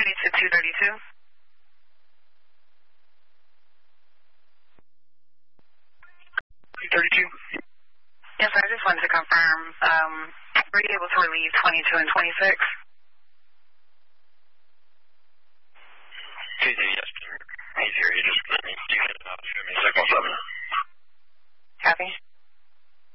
280 to 232. Yes, I just wanted to confirm, were you able to relieve 22 and 26? He's here. He just let me. You can show me signal 7. Copy.